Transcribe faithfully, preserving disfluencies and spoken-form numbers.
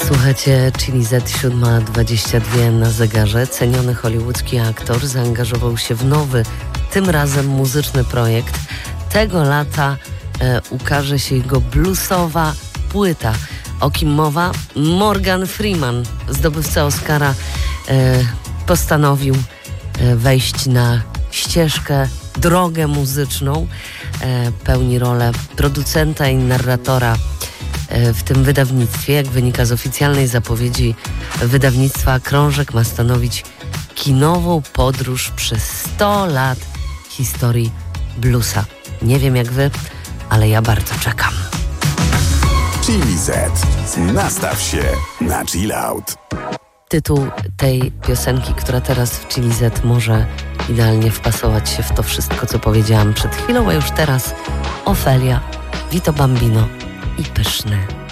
Słuchacie Chili Z, siódma dwadzieścia dwa na zegarze. Ceniony hollywoodzki aktor zaangażował się w nowy, tym razem muzyczny projekt. Tego lata e, ukaże się jego bluesowa płyta. O kim mowa? Morgan Freeman, zdobywca Oscara, e, postanowił e, wejść na ścieżkę, drogę muzyczną. E, pełni rolę producenta i narratora w tym wydawnictwie. Jak wynika z oficjalnej zapowiedzi wydawnictwa, krążek ma stanowić kinową podróż przez sto lat historii bluesa. Nie wiem jak wy, ale ja bardzo czekam. Chili Z. Nastaw się na chill out. Tytuł tej piosenki, która teraz w Chili Z może idealnie wpasować się w to wszystko, co powiedziałam przed chwilą, a już teraz Ofelia, Vito Bambino i Pyszny.